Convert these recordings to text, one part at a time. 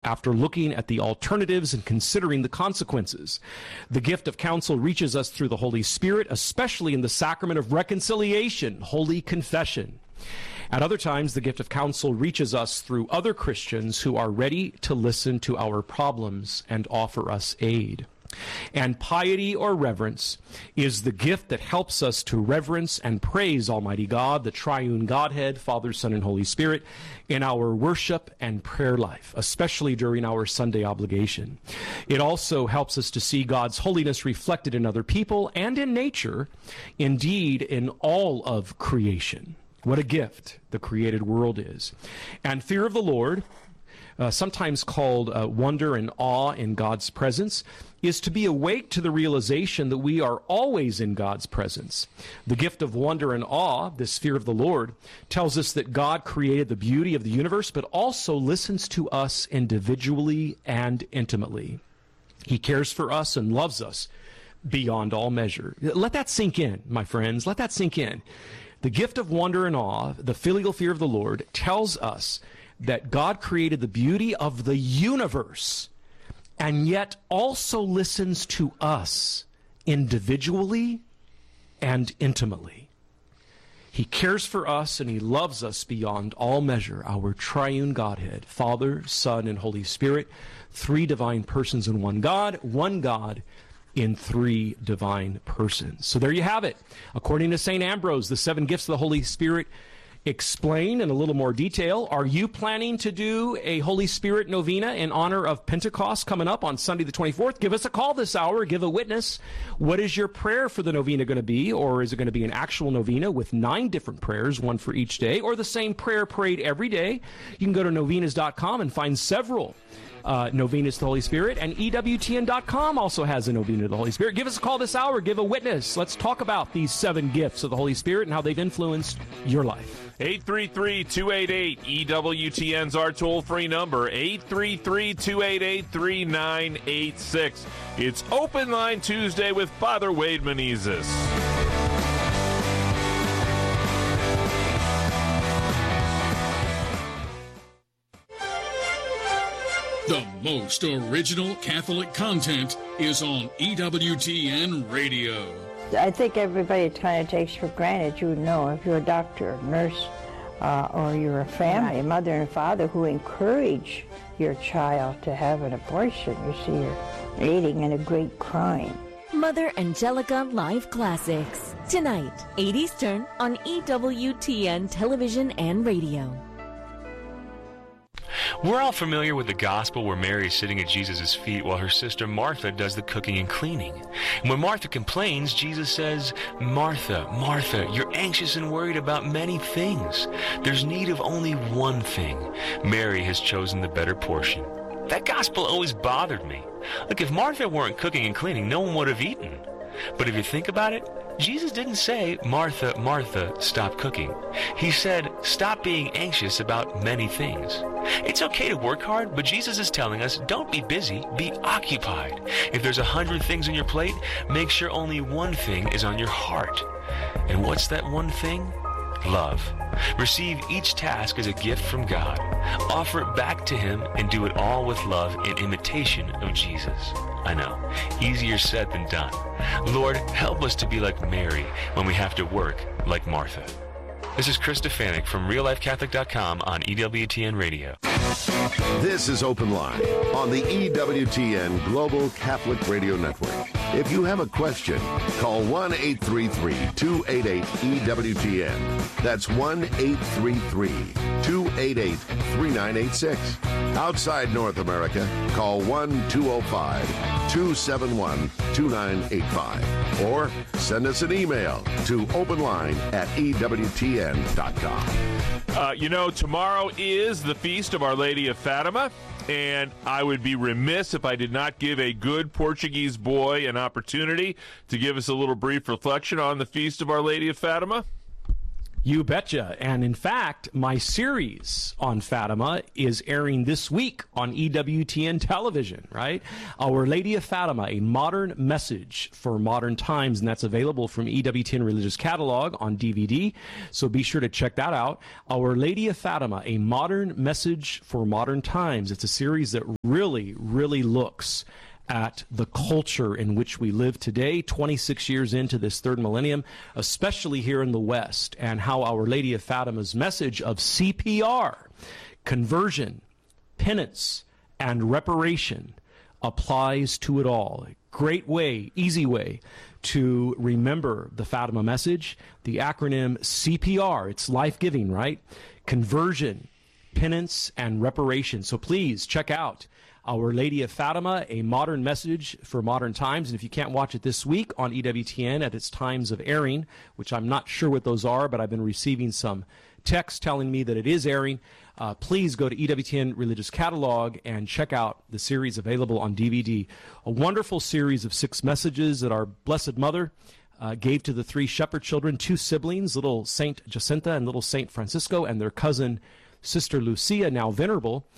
after looking at the alternatives and considering the consequences. The gift of counsel reaches us through the Holy Spirit, especially in the sacrament of reconciliation, Holy Confession. At other times, the gift of counsel reaches us through other Christians who are ready to listen to our problems and offer us aid. And piety or reverence is the gift that helps us to reverence and praise Almighty God, the triune Godhead, Father, Son, and Holy Spirit, in our worship and prayer life, especially during our Sunday obligation. It also helps us to see God's holiness reflected in other people and in nature, indeed in all of creation. What a gift the created world is. And fear of the Lord, sometimes called wonder and awe in God's presence, is to be awake to the realization that we are always in God's presence. The gift of wonder and awe, this fear of the Lord, tells us that God created the beauty of the universe, but also listens to us individually and intimately. He cares for us and loves us beyond all measure. Let that sink in, my friends. Let that sink in. The gift of wonder and awe, the filial fear of the Lord, tells us that God created the beauty of the universe and yet also listens to us individually and intimately. He cares for us and he loves us beyond all measure, our triune Godhead, Father, Son, and Holy Spirit, three divine persons in one God in three divine persons. So there you have it. According to St. Ambrose, the seven gifts of the Holy Spirit explained in a little more detail. Are you planning to do a Holy Spirit novena in honor of Pentecost coming up on Sunday the 24th? Give us a call this hour. Give a witness. What is your prayer for the novena going to be? Or is it going to be an actual novena with 9 different prayers, one for each day, or the same prayer prayed every day? You can go to novenas.com and find several novenas to the Holy Spirit, and EWTN.com also has a novena to the Holy Spirit. Give us a call this hour. Give a witness. Let's talk about these 7 gifts of the Holy Spirit and how they've influenced your life. 833-288-EWTN's our toll-free number, 833-288-3986. It's Open Line Tuesday with Father Wade Menezes. The most original Catholic content is on EWTN Radio. I think everybody kind of takes for granted, you know, if you're a doctor, a nurse, or you're a family, a mother and father who encourage your child to have an abortion. You see, you're aiding in a great crime. Mother Angelica Live Classics. Tonight, 8 Eastern on EWTN Television and Radio. We're all familiar with the gospel where Mary is sitting at Jesus' feet while her sister Martha does the cooking and cleaning. And when Martha complains, Jesus says, "Martha, Martha, you're anxious and worried about many things. There's need of only one thing. Mary has chosen the better portion." That gospel always bothered me. Look, if Martha weren't cooking and cleaning, no one would have eaten. But if you think about it, Jesus didn't say, "Martha, Martha, stop cooking." He said, "Stop being anxious about many things." It's okay to work hard, but Jesus is telling us, don't be busy, be occupied. If there's 100 things on your plate, make sure only one thing is on your heart. And what's that one thing? Love. Receive each task as a gift from God. Offer it back to Him and do it all with love in imitation of Jesus. I know, easier said than done. Lord, help us to be like Mary when we have to work like Martha. This is Chris Stefanik from RealLifeCatholic.com on EWTN Radio. This is Open Line on the EWTN Global Catholic Radio Network. If you have a question, call 1-833-288-EWTN. That's 1-833-288-3986. Outside North America, call 1-205-271-2985. Or send us an email to openline@EWTN.com. Tomorrow is the Feast of Our Lady of Fatima, and I would be remiss if I did not give a good Portuguese boy an opportunity to give us a little brief reflection on the Feast of Our Lady of Fatima. You betcha. And in fact, my series on Fatima is airing this week on EWTN television, right? Our Lady of Fatima, a modern message for modern times, and that's available from EWTN Religious Catalog on DVD. So be sure to check that out. Our Lady of Fatima, a modern message for modern times. It's a series that really, really looks at the culture in which we live today, 26 years into this third millennium, especially here in the West, and how Our Lady of Fatima's message of CPR, conversion, penance, and reparation applies to it all. A great way, easy way to remember the Fatima message, the acronym CPR. It's life-giving, right? Conversion, penance, and reparation. So please check out Our Lady of Fatima, a modern message for modern times. And if you can't watch it this week on EWTN at its times of airing, which I'm not sure what those are, but I've been receiving some texts telling me that it is airing, please go to EWTN Religious Catalog and check out the series available on DVD. A wonderful series of 6 messages that our Blessed Mother gave to the 3 shepherd children, 2 siblings, little Saint Jacinta and little Saint Francisco, and their cousin, Sister Lucia, now venerable.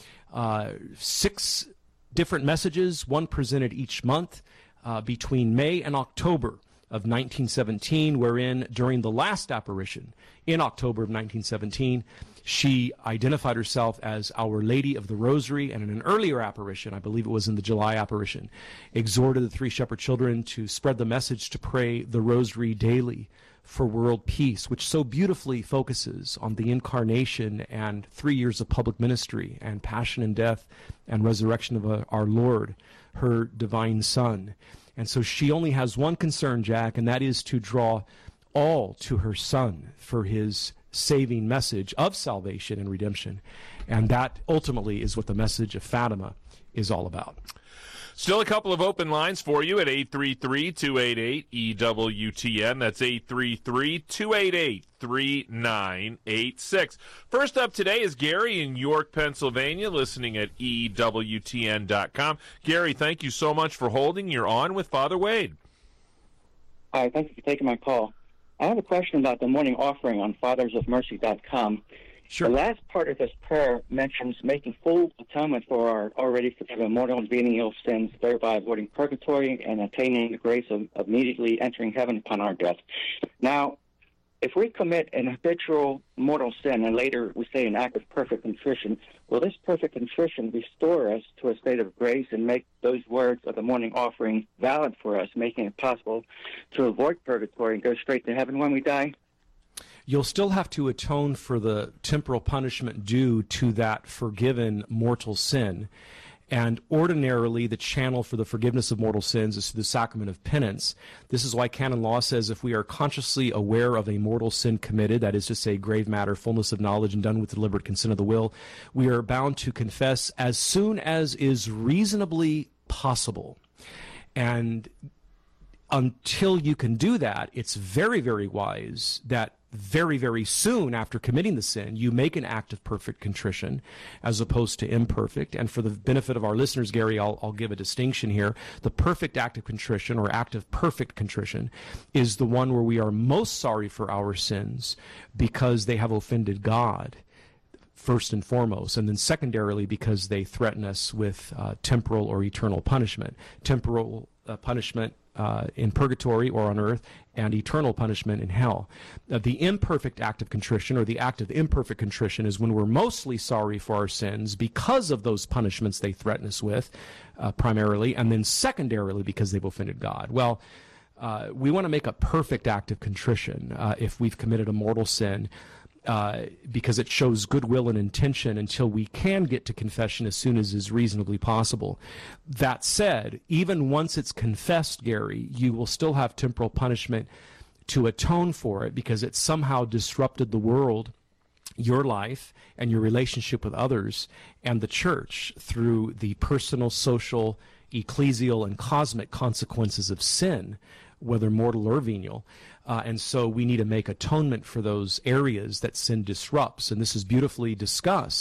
6 different messages, one presented each month between May and October of 1917, wherein during the last apparition in October of 1917, she identified herself as Our Lady of the Rosary, and in an earlier apparition, I believe it was in the July apparition, exhorted the 3 shepherd children to spread the message to pray the Rosary daily for world peace, which so beautifully focuses on the incarnation and 3 years of public ministry and passion and death and resurrection of our Lord, her divine Son. And so she only has one concern, Jack, and that is to draw all to her Son for his saving message of salvation and redemption. And that ultimately is what the message of Fatima is all about. Still a couple of open lines for you at 833-288-EWTN. That's 833-288-3986. First up today is Gary in York, Pennsylvania, listening at EWTN.com. Gary, thank you so much for holding. You're on with Father Wade. Hi, thank you for taking my call. I have a question about the morning offering on fathersofmercy.com. Sure. The last part of this prayer mentions making full atonement for our already forgiven mortal and venial sins, thereby avoiding purgatory and attaining the grace of immediately entering heaven upon our death. Now, if we commit an habitual mortal sin and later we say an act of perfect contrition, will this perfect contrition restore us to a state of grace and make those words of the morning offering valid for us, making it possible to avoid purgatory and go straight to heaven when we die? You'll still have to atone for the temporal punishment due to that forgiven mortal sin. And ordinarily, the channel for the forgiveness of mortal sins is through the sacrament of penance. This is why canon law says if we are consciously aware of a mortal sin committed, that is to say grave matter, fullness of knowledge, and done with deliberate consent of the will, we are bound to confess as soon as is reasonably possible. And until you can do that, it's very, very wise that very, very soon after committing the sin, you make an act of perfect contrition as opposed to imperfect. And for the benefit of our listeners, Gary, I'll give a distinction here. The perfect act of contrition, or act of perfect contrition, is the one where we are most sorry for our sins because they have offended God, first and foremost, and then secondarily because they threaten us with temporal or eternal punishment. Temporal punishment in purgatory or on earth, and eternal punishment in hell. The imperfect act of contrition, or the act of imperfect contrition, is when we're mostly sorry for our sins because of those punishments they threaten us with, primarily, and then secondarily because they've offended God. Well, we want to make a perfect act of contrition if we've committed a mortal sin, because it shows goodwill and intention until we can get to confession as soon as is reasonably possible. That said, even once it's confessed, Gary, you will still have temporal punishment to atone for it because it somehow disrupted the world, your life, and your relationship with others and the church through the personal, social, ecclesial, and cosmic consequences of sin, whether mortal or venial. And so we need to make atonement for those areas that sin disrupts. And this is beautifully discussed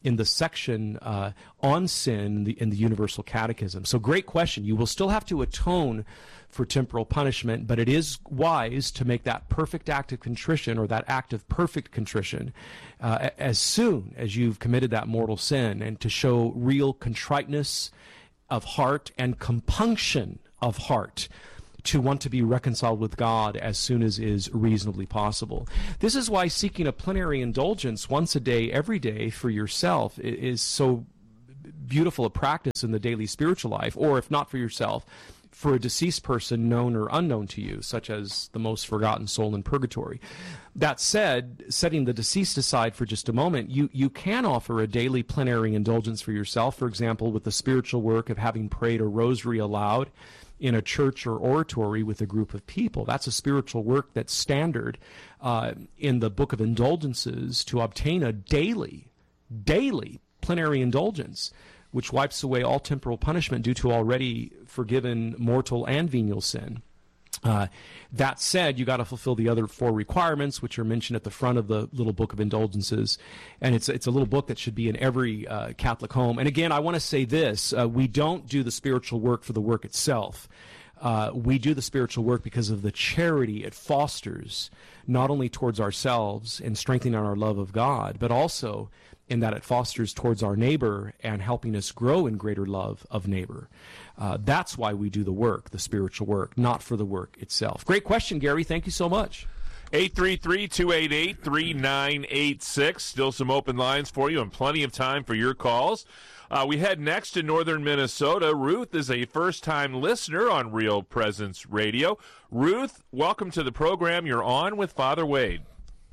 in the section on sin in the Universal Catechism. So great question. You will still have to atone for temporal punishment, but it is wise to make that perfect act of contrition, or that act of perfect contrition, as soon as you've committed that mortal sin, and to show real contriteness of heart and compunction of heart to want to be reconciled with God as soon as is reasonably possible. This is why seeking a plenary indulgence once a day, every day for yourself is so beautiful a practice in the daily spiritual life, or if not for yourself, for a deceased person known or unknown to you, such as the most forgotten soul in purgatory. That said, setting the deceased aside for just a moment, you can offer a daily plenary indulgence for yourself, for example, with the spiritual work of having prayed a rosary aloud in a church or oratory with a group of people. That's a spiritual work that's standard in the Book of Indulgences to obtain a daily plenary indulgence, which wipes away all temporal punishment due to already forgiven mortal and venial sin. That said, you got to fulfill the other 4 requirements, which are mentioned at the front of the little Book of Indulgences, and it's a little book that should be in every Catholic home. And again, I want to say this: we don't do the spiritual work for the work itself. We do the spiritual work because of the charity it fosters, not only towards ourselves and strengthening our love of God, but also in that it fosters towards our neighbor and helping us grow in greater love of neighbor. That's why we do the work, the spiritual work, not for the work itself. Great question, Gary. Thank you so much. 833-288-3986. Still some open lines for you and plenty of time for your calls. We head next to northern Minnesota. Ruth is a first-time listener on Real Presence Radio. Ruth, welcome to the program. You're on with Father Wade.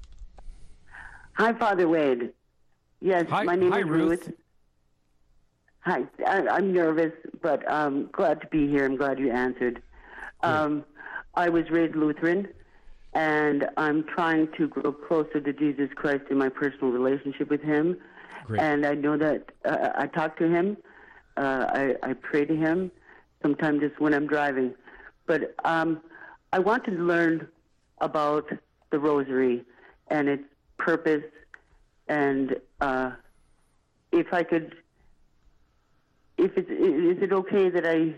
Hi, Father Wade. Yes, my name is Ruth. Hi, I'm nervous, but I'm glad to be here. I'm glad you answered. I was raised Lutheran, and I'm trying to grow closer to Jesus Christ in my personal relationship with him. Great. And I know that I talk to him, I pray to him, sometimes just when I'm driving. But I want to learn about the Rosary and its purpose, and if I could, is it okay that I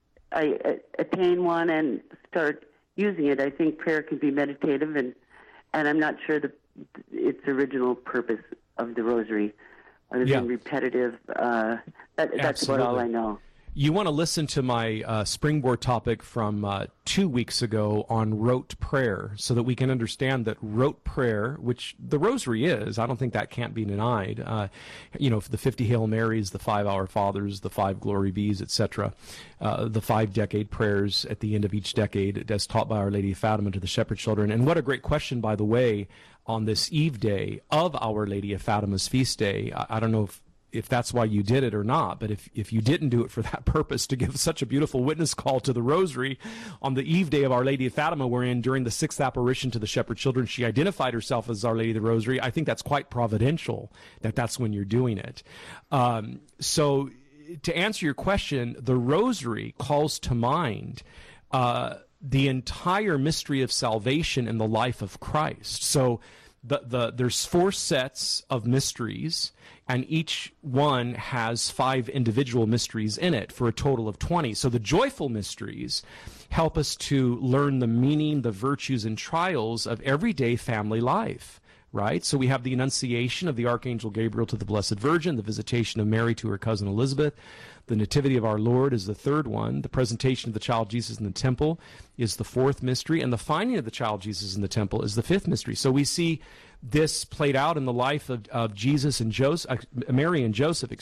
attain one and start using it? I think prayer can be meditative, and I'm not sure its original purpose of the Rosary, other than repetitive. That's about all I know. You want to listen to my springboard topic from 2 weeks ago on rote prayer, so that we can understand that rote prayer, which the Rosary is, I don't think that can't be denied. The 50 Hail Marys, the 5 Our Fathers, the 5 Glory Bees, etc., the 5 decade prayers at the end of each decade, as taught by Our Lady of Fatima to the shepherd children. And what a great question, by the way, on this Eve day of Our Lady of Fatima's feast day. I don't know if that's why you did it or not, but if you didn't do it for that purpose, to give such a beautiful witness call to the Rosary on the Eve day of Our Lady of Fatima, wherein during the 6th apparition to the shepherd children, she identified herself as Our Lady of the Rosary, I think that's quite providential that that's when you're doing it. So to answer your question, the Rosary calls to mind the entire mystery of salvation in the life of Christ. So there's 4 sets of mysteries, and each one has 5 individual mysteries in it for a total of 20. So the joyful mysteries help us to learn the meaning, the virtues, and trials of everyday family life, right? So we have the Annunciation of the Archangel Gabriel to the Blessed Virgin, the visitation of Mary to her cousin Elizabeth, the Nativity of our Lord is the 3rd one, the presentation of the child Jesus in the temple is the 4th mystery, and the finding of the child Jesus in the temple is the 5th mystery. So we see this played out in the life of Jesus and Joseph, Mary and Joseph,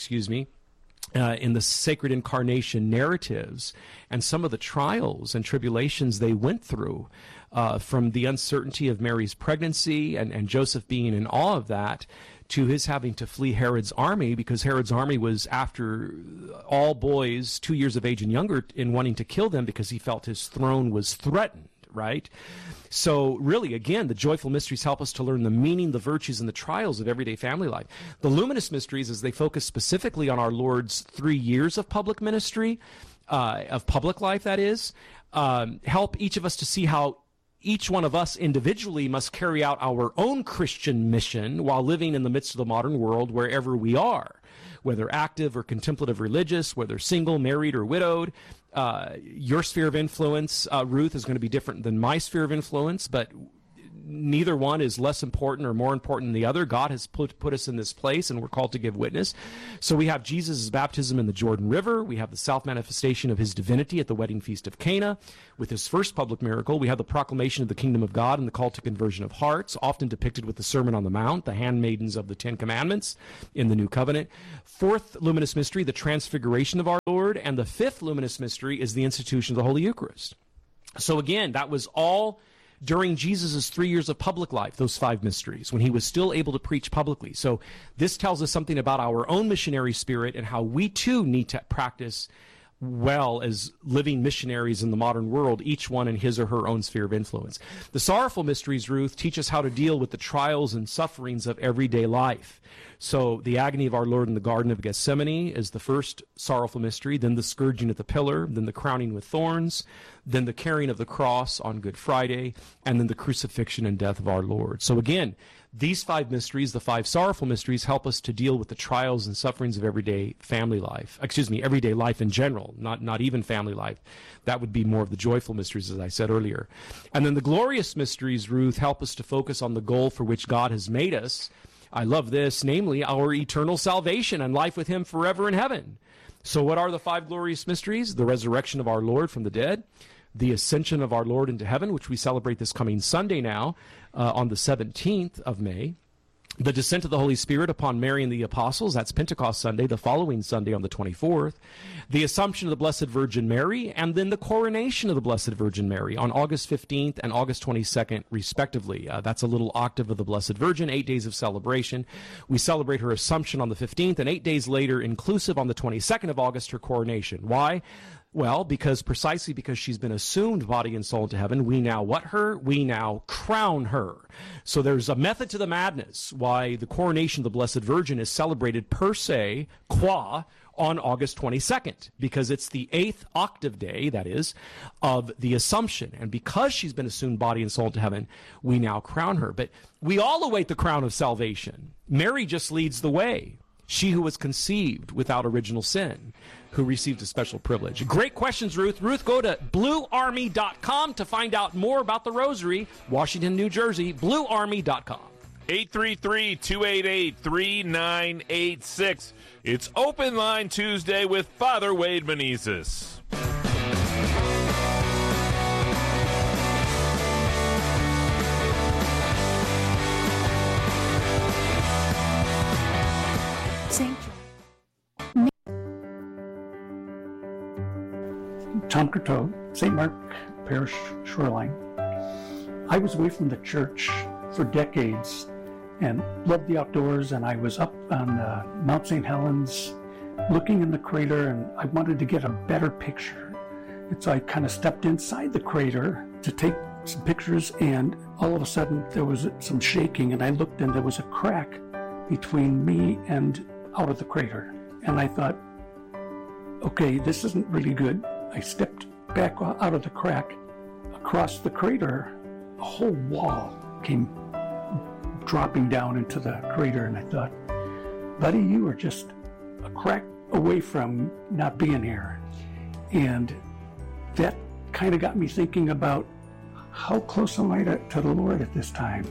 in the sacred incarnation narratives, and some of the trials and tribulations they went through, from the uncertainty of Mary's pregnancy and Joseph being in awe of that, to his having to flee Herod's army, because Herod's army was after all boys 2 years of age and younger, in wanting to kill them because he felt his throne was threatened, right? So really, again, the joyful mysteries help us to learn the meaning, the virtues, and the trials of everyday family life. The luminous mysteries, as they focus specifically on our Lord's 3 years of public ministry, of public life, that is, help each of us to see how each one of us individually must carry out our own Christian mission while living in the midst of the modern world wherever we are, whether active or contemplative religious, whether single, married, or widowed. Your sphere of influence, Ruth, is going to be different than my sphere of influence, but neither one is less important or more important than the other. God has put us in this place, and we're called to give witness. So we have Jesus' baptism in the Jordan River. We have the self-manifestation of his divinity at the wedding feast of Cana. With his first public miracle, we have the proclamation of the kingdom of God and the call to conversion of hearts, often depicted with the Sermon on the Mount, the handmaidens of the Ten Commandments in the New Covenant. Fourth luminous mystery, the transfiguration of our Lord. And the fifth luminous mystery is the institution of the Holy Eucharist. So again, that was all during Jesus' 3 years of public life, those 5 mysteries, when he was still able to preach publicly. So this tells us something about our own missionary spirit and how we too need to practice well as living missionaries in the modern world, each one in his or her own sphere of influence. The sorrowful mysteries, Ruth, teach us how to deal with the trials and sufferings of everyday life. So the agony of our Lord in the Garden of Gethsemane is the first sorrowful mystery, then the scourging at the pillar, then the crowning with thorns, then the carrying of the cross on Good Friday, and then the crucifixion and death of our Lord. So again, these 5 mysteries, the 5 sorrowful mysteries, help us to deal with the trials and sufferings of everyday everyday life in general, not even family life. That would be more of the joyful mysteries, as I said earlier. And then the glorious mysteries, Ruth, help us to focus on the goal for which God has made us. I love this, namely our eternal salvation and life with him forever in heaven. So what are the 5 glorious mysteries? The resurrection of our Lord from the dead, the ascension of our Lord into heaven, which we celebrate this coming Sunday now on the 17th of May, the descent of the Holy Spirit upon Mary and the apostles, that's Pentecost Sunday, the following Sunday on the 24th, the Assumption of the Blessed Virgin Mary, and then the coronation of the Blessed Virgin Mary on August 15th and August 22nd, respectively. That's a little octave of the Blessed Virgin, 8 days of celebration. We celebrate her Assumption on the 15th, and 8 days later, inclusive on the 22nd of August, her coronation. Why? Well, precisely because she's been assumed body and soul into heaven, we now what her? We now crown her. So there's a method to the madness why the coronation of the Blessed Virgin is celebrated per se, on August 22nd, because it's the 8th octave day, that is, of the Assumption. And because she's been assumed body and soul into heaven, we now crown her. But we all await the crown of salvation. Mary just leads the way. She who was conceived without original sin, who received a special privilege. Great questions, Ruth. Ruth, go to bluearmy.com to find out more about the Rosary, Washington, New Jersey, bluearmy.com. 833-288-3986. It's Open Line Tuesday with Father Wade Menezes. Tom Courteau, St. Mark Parish, Shoreline. I was away from the church for decades and loved the outdoors, and I was up on Mount St. Helens looking in the crater, and I wanted to get a better picture. And so I kind of stepped inside the crater to take some pictures, and all of a sudden there was some shaking, and I looked and there was a crack between me and out of the crater. And I thought, okay, this isn't really good. I stepped back out of the crack. Across the crater, a whole wall came dropping down into the crater, and I thought, buddy, you are just a crack away from not being here. And that kind of got me thinking about how close am I to the Lord at this time.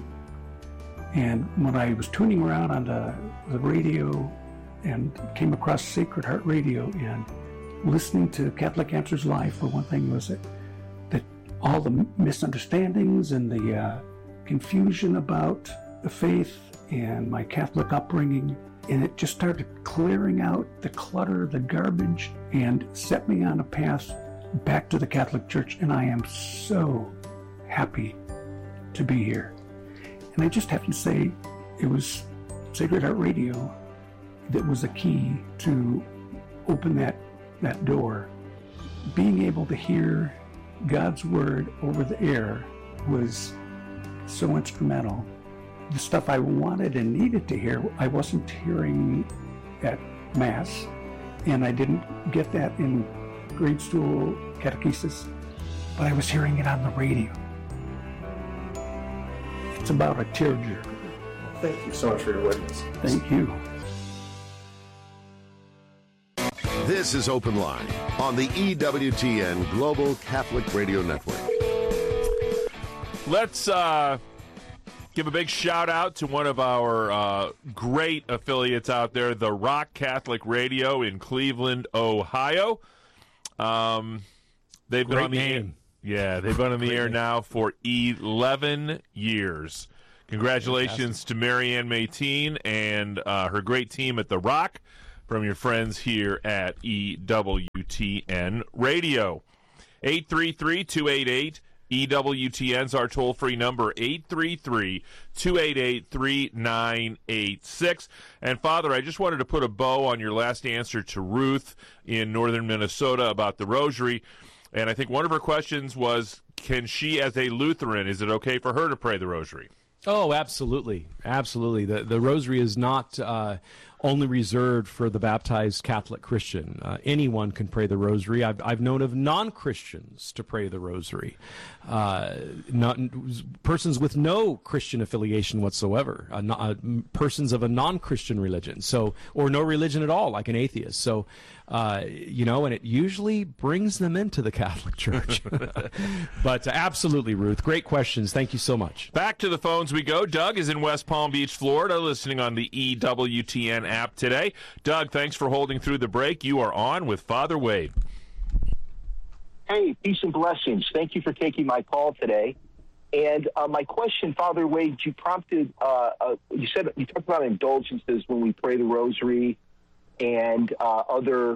And when I was tuning around on the radio and came across Sacred Heart Radio and listening to Catholic Answers Live, for one thing, was that all the misunderstandings and the confusion about the faith and my Catholic upbringing, and it just started clearing out the clutter, the garbage, and set me on a path back to the Catholic Church, and I am so happy to be here. And I just have to say, it was Sacred Heart Radio that was a key to open that door. Being able to hear God's word over the air was so instrumental. The stuff I wanted and needed to hear, I wasn't hearing at Mass, and I didn't get that in grade school catechesis, but I was hearing it on the radio. It's about a tearjerker. Thank you so much for your witness. Thank you. This is Open Line on the EWTN Global Catholic Radio Network. Let's give a big shout out to one of our great affiliates out there, the Rock Catholic Radio in Cleveland, Ohio. They've been on the air. Yeah, they've been on the air now for 11 years. Congratulations to Marianne Mayteen and her great team at The Rock from your friends here at EWTN Radio. 833-288-EWTN's our toll-free number, 833-288-3986. And, Father, I just wanted to put a bow on your last answer to Ruth in northern Minnesota about the rosary. And I think one of her questions was, can she, as a Lutheran, is it okay for her to pray the rosary? Oh, absolutely. Absolutely. The rosary is not only reserved for the baptized Catholic Christian. Anyone can pray the rosary. I've known of non-Christians to pray the rosary. Persons with no Christian affiliation whatsoever, persons of a non-Christian religion, or no religion at all, like an atheist. So, and it usually brings them into the Catholic Church. But absolutely, Ruth, great questions. Thank you so much. Back to the phones we go. Doug is in West Palm Beach, Florida, listening on the EWTN app today. Doug, thanks for holding through the break. You are on with Father Wade. Hey, peace and blessings. Thank you for taking my call today. And my question, Father Wade, you prompted, you talked about indulgences when we pray the rosary and other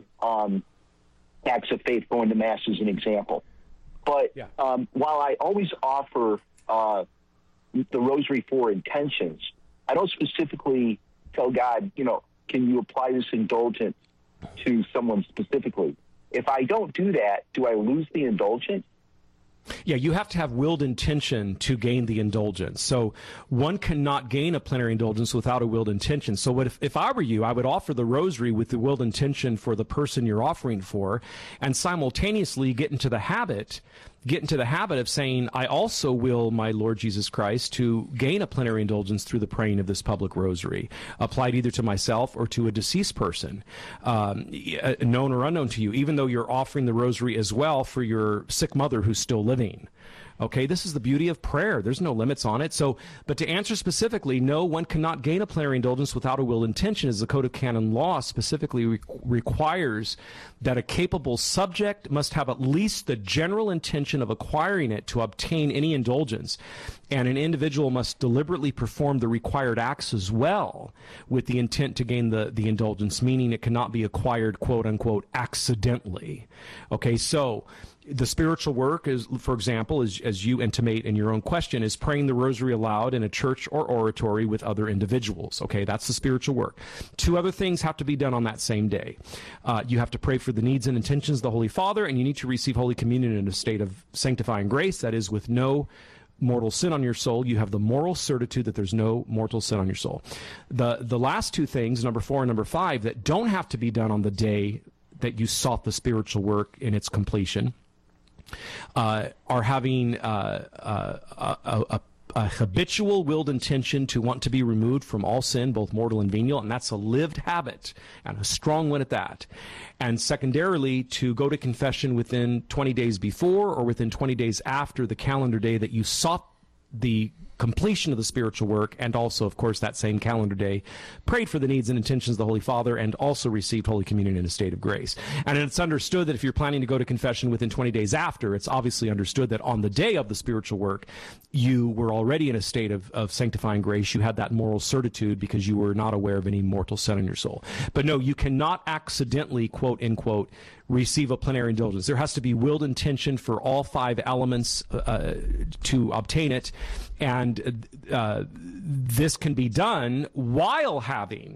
acts of faith, going to Mass as an example. But while I always offer the rosary for intentions, I don't specifically tell God, can you apply this indulgence to someone specifically? If I don't do that, do I lose the indulgence? Yeah, you have to have willed intention to gain the indulgence. So one cannot gain a plenary indulgence without a willed intention. So if I were you, I would offer the rosary with the willed intention for the person you're offering for, and simultaneously get into the habit of saying, I also will my Lord Jesus Christ to gain a plenary indulgence through the praying of this public rosary, applied either to myself or to a deceased person, known or unknown to you, even though you're offering the rosary as well for your sick mother who's still living. Okay, this is the beauty of prayer. There's no limits on it. So, but to answer specifically, no, one cannot gain a plenary indulgence without a will intention, as the Code of Canon Law specifically requires that a capable subject must have at least the general intention of acquiring it to obtain any indulgence. And an individual must deliberately perform the required acts as well with the intent to gain the indulgence, meaning it cannot be acquired, quote unquote, accidentally. Okay, so the spiritual work is, for example, as you intimate in your own question, is praying the rosary aloud in a church or oratory with other individuals. Okay, that's the spiritual work. Two other things have to be done on that same day. You have to pray for the needs and intentions of the Holy Father, and you need to receive Holy Communion in a state of sanctifying grace, that is, with no mortal sin on your soul. You have the moral certitude that there's no mortal sin on your soul. The last two things, number 4 and number 5, that don't have to be done on the day that you sought the spiritual work in its completion, are having a habitual willed intention to want to be removed from all sin, both mortal and venial, and that's a lived habit, and a strong one at that. And secondarily, to go to confession within 20 days before or within 20 days after the calendar day that you sought the completion of the spiritual work, and also, of course, that same calendar day, prayed for the needs and intentions of the Holy Father, and also received Holy Communion in a state of grace. And it's understood that if you're planning to go to confession within 20 days after, it's obviously understood that on the day of the spiritual work, you were already in a state of sanctifying grace. You had that moral certitude because you were not aware of any mortal sin in your soul. But no, you cannot accidentally, quote, unquote, receive a plenary indulgence. There has to be willed intention for all 5 elements to obtain it, and this can be done while having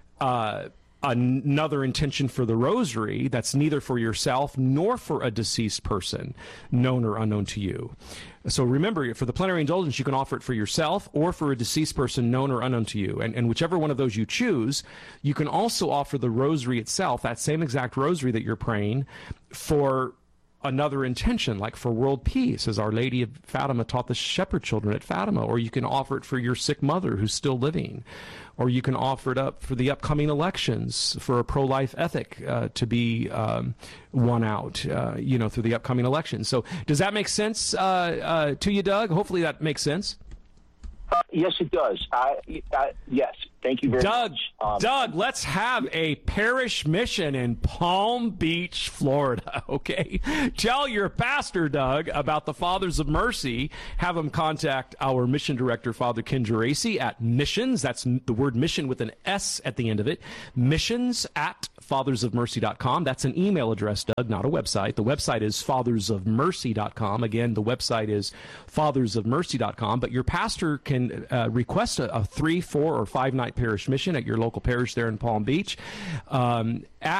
another intention for the rosary that's neither for yourself nor for a deceased person, known or unknown to you. So remember, for the plenary indulgence, you can offer it for yourself or for a deceased person, known or unknown to you. And whichever one of those you choose, you can also offer the rosary itself, that same exact rosary that you're praying, for another intention, like for world peace, as Our Lady of Fatima taught the shepherd children at Fatima, or you can offer it for your sick mother who's still living, or you can offer it up for the upcoming elections, for a pro-life ethic to be won out, through the upcoming elections. So does that make sense to you, Doug? Hopefully that makes sense. Yes, it does. Yes. Thank you very much. Doug, let's have a parish mission in Palm Beach, Florida, okay? Tell your pastor, Doug, about the Fathers of Mercy. Have him contact our mission director, Father Ken Geraci, at missions. That's the word mission with an S at the end of it. missions@fathersofmercy.com. That's an email address, Doug, not a website. The website is fathersofmercy.com. Again, the website is fathersofmercy.com. But your pastor can request a 3, 4, or 5-night parish mission at your local parish there in Palm Beach by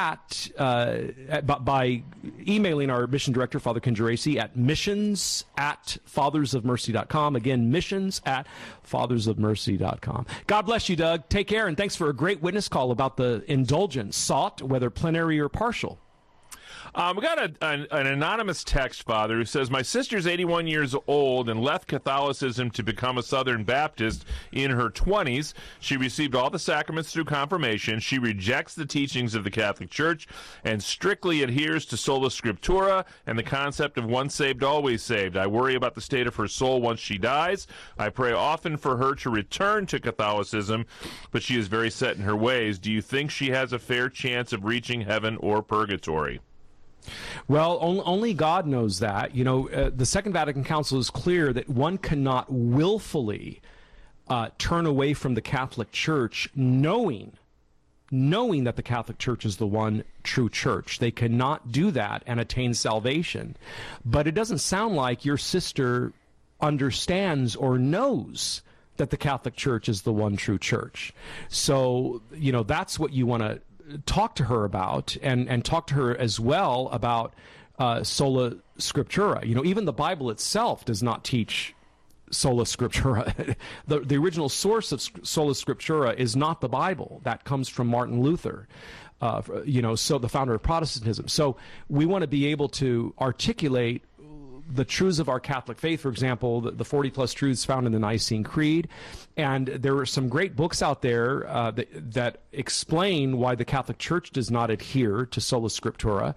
emailing our mission director, Father Ken Geraci, at missions@fathersofmercy.com. Again, missions@fathersofmercy.com. God bless you, Doug. Take care, and thanks for a great witness call about the indulgence sought, whether plenary or partial. We got an anonymous text, Father, who says, my sister's 81 years old and left Catholicism to become a Southern Baptist in her 20s. She received all the sacraments through confirmation. She rejects the teachings of the Catholic Church and strictly adheres to sola scriptura and the concept of once saved, always saved. I worry about the state of her soul once she dies. I pray often for her to return to Catholicism, but she is very set in her ways. Do you think she has a fair chance of reaching heaven or purgatory? Well, only God knows that. The Second Vatican Council is clear that one cannot willfully turn away from the Catholic Church knowing that the Catholic Church is the one true church. They cannot do that and attain salvation. But it doesn't sound like your sister understands or knows that the Catholic Church is the one true church. So, that's what you want to talk to her about, and talk to her as well about sola scriptura. Even the Bible itself does not teach sola scriptura. The original source of sola scriptura is not the Bible. That comes from Martin Luther, so the founder of Protestantism. So we want to be able to articulate the truths of our Catholic faith, for example, the 40-plus truths found in the Nicene Creed. And there are some great books out there that explain why the Catholic Church does not adhere to sola scriptura.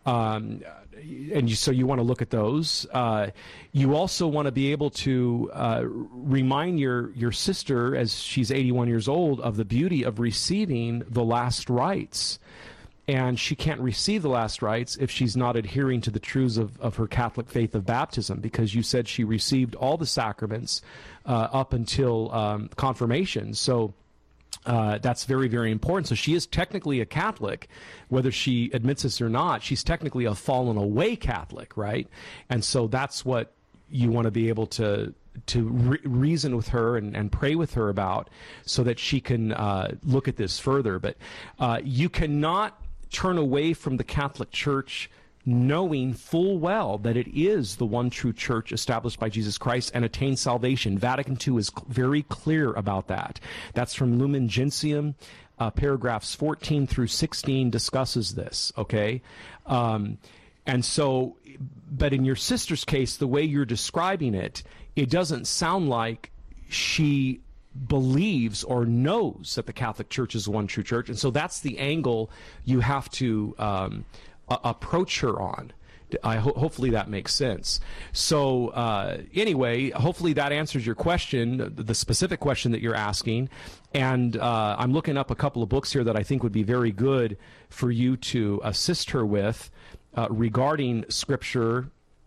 So you want to look at those. You also want to be able to remind your sister, as she's 81 years old, of the beauty of receiving the last rites. And she can't receive the last rites if she's not adhering to the truths of her Catholic faith of baptism, because you said she received all the sacraments up until confirmation. So that's very, very important. So she is technically a Catholic, whether she admits this or not. She's technically a fallen away Catholic, right? And so that's what you want to be able to reason with her and pray with her about, so that she can look at this further. But you cannot turn away from the Catholic Church knowing full well that it is the one true church established by Jesus Christ and attain salvation. Vatican II is very clear about that. That's from Lumen Gentium. Paragraphs 14 through 16 discusses this, okay? And so, but in your sister's case, the way you're describing it, it doesn't sound like she believes or knows that the Catholic Church is the one true church. And so that's the angle you have to approach her on. Hopefully that makes sense. So anyway, hopefully that answers your question, the specific question that you're asking. And I'm looking up a couple of books here that I think would be very good for you to assist her with regarding Scripture.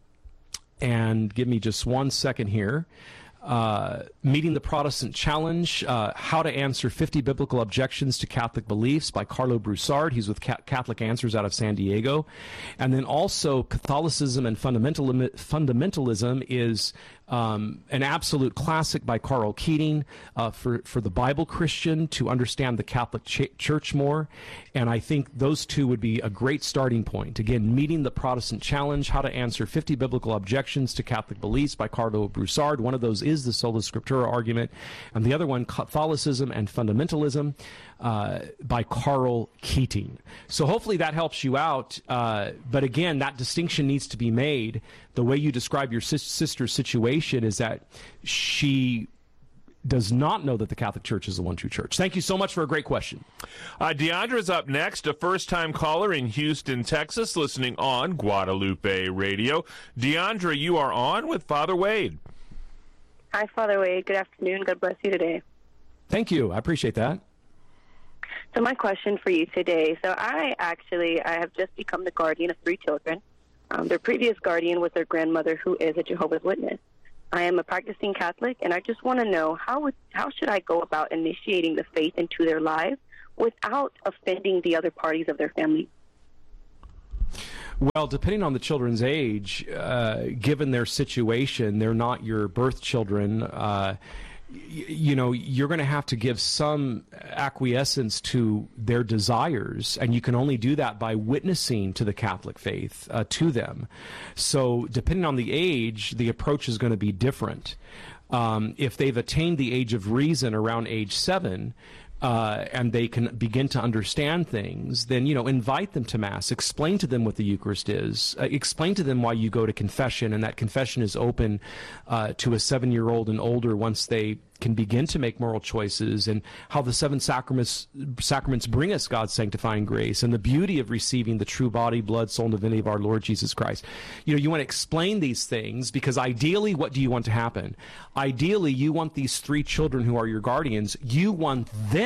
And give me just 1 second here. Meeting the Protestant Challenge, How to Answer 50 Biblical Objections to Catholic Beliefs by Carlo Broussard. He's with Catholic Answers out of San Diego. And then also Catholicism and Fundamentalism is an absolute classic by Carl Keating for the Bible Christian to understand the Catholic Church more. And I think those two would be a great starting point. Again, Meeting the Protestant Challenge, How to Answer 50 Biblical Objections to Catholic Beliefs by Carlo Broussard. One of those is the Sola Scriptura argument, and the other one, Catholicism and Fundamentalism. by Carl Keating. So hopefully that helps you out. But again, that distinction needs to be made. The way you describe your sister's situation is that she does not know that the Catholic Church is the one true church. Thank you so much for a great question. Deandra's up next, a first-time caller in Houston, Texas, listening on Guadalupe Radio. Deandra, you are on with Father Wade. Hi, Father Wade. Good afternoon. God bless you today. Thank you. I appreciate that. So my question for you today, I have just become the guardian of 3 children. Their previous guardian was their grandmother, who is a Jehovah's Witness. I am a practicing Catholic, and I just want to know how should I go about initiating the faith into their lives without offending the other parties of their family? Well, depending on the children's age, given their situation, they're not your birth children. You're going to have to give some acquiescence to their desires, and you can only do that by witnessing to the Catholic faith to them. So depending on the age, the approach is going to be different. If they've attained the age of reason around age 7, and they can begin to understand things, then, invite them to Mass, explain to them what the Eucharist is, explain to them why you go to confession, and that confession is open to a 7-year-old and older once they can begin to make moral choices, and how the 7 sacraments bring us God's sanctifying grace, and the beauty of receiving the true body, blood, soul, and divinity of our Lord Jesus Christ. You want to explain these things, because ideally, what do you want to happen? Ideally, you want these 3 children who are your guardians, you want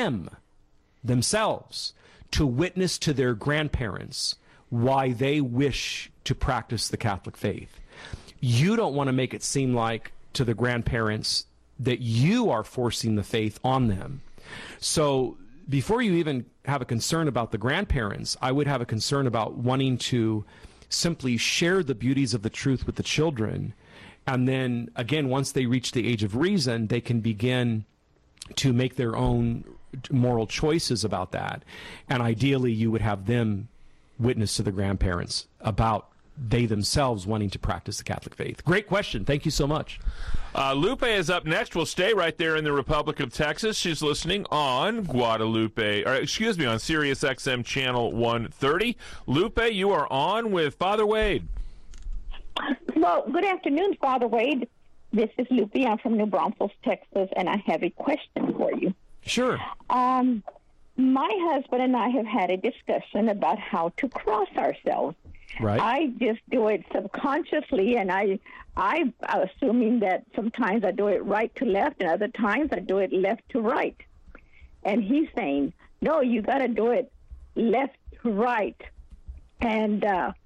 themselves to witness to their grandparents why they wish to practice the Catholic faith. You don't want to make it seem like to the grandparents that you are forcing the faith on them. So before you even have a concern about the grandparents, I would have a concern about wanting to simply share the beauties of the truth with the children. And then, again, once they reach the age of reason, they can begin to make their own moral choices about that. And ideally, you would have them witness to the grandparents about they themselves wanting to practice the Catholic faith. Great question. Thank you so much. Lupe is up next. We'll stay right there in the Republic of Texas. She's listening on on Sirius XM Channel 130. Lupe, you are on with Father Wade. Well, good afternoon, Father Wade. This is Lupe. I'm from New Braunfels, Texas, and I have a question for you. Sure. My husband and I have had a discussion about how to cross ourselves. Right. I just do it subconsciously, and I'm assuming that sometimes I do it right to left, and other times I do it left to right. And he's saying, no, you got to do it left to right. And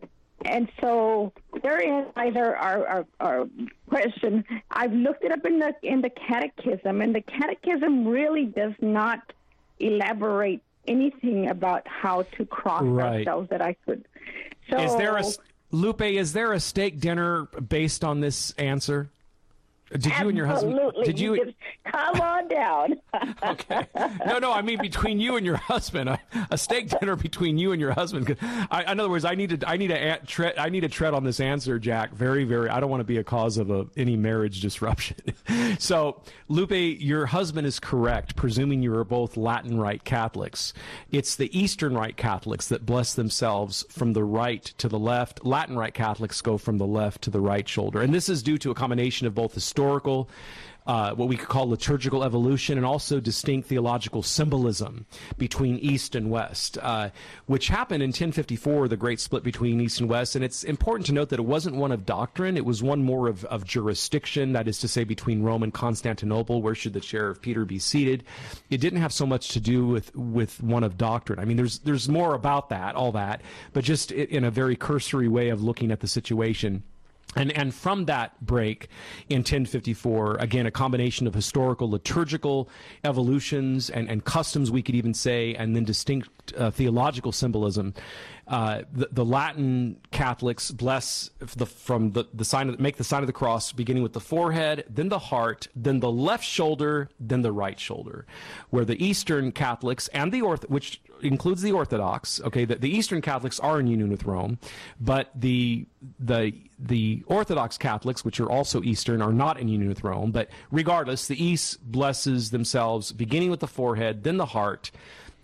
so there is either our question. I've looked it up in the catechism, and the catechism really does not elaborate anything about how to cross ourselves that I could. So, Lupe, is there a steak dinner based on this answer? Did you and your husband? Absolutely. Just come on down. Okay. No. I mean between you and your husband, a steak dinner between you and your husband. In other words, I need to tread on this answer, Jack. Very, very. I don't want to be a cause of any marriage disruption. So, Lupe, your husband is correct, presuming you are both Latin Rite Catholics. It's the Eastern Rite Catholics that bless themselves from the right to the left. Latin Rite Catholics go from the left to the right shoulder, and this is due to a combination of both historical, what we could call liturgical evolution, and also distinct theological symbolism between East and West, which happened in 1054, the great split between East and West. And it's important to note that it wasn't one of doctrine. It was one more of jurisdiction, that is to say between Rome and Constantinople, where should the chair of Peter be seated. It didn't have so much to do with one of doctrine. I mean, there's more about that, all that, but just in a very cursory way of looking at the situation. And from that break in 1054, again, a combination of historical, liturgical evolutions and customs, we could even say, and then distinct theological symbolism. The Latin Catholics bless the sign make the sign of the cross, beginning with the forehead, then the heart, then the left shoulder, then the right shoulder. Where the Eastern Catholics and which includes the Orthodox, okay, the Eastern Catholics are in union with Rome, but the Orthodox Catholics, which are also Eastern, are not in union with Rome. But regardless, the East blesses themselves, beginning with the forehead, then the heart,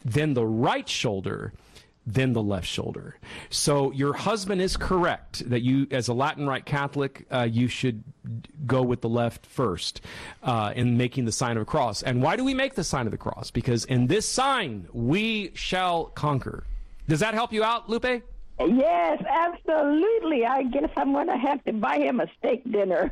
then the right shoulder, then the left shoulder. So your husband is correct that you, as a Latin Rite Catholic, you should go with the left first in making the sign of a cross. And why do we make the sign of the cross? Because in this sign, we shall conquer. Does that help you out, Lupe? Yes, absolutely. I guess I'm going to have to buy him a steak dinner.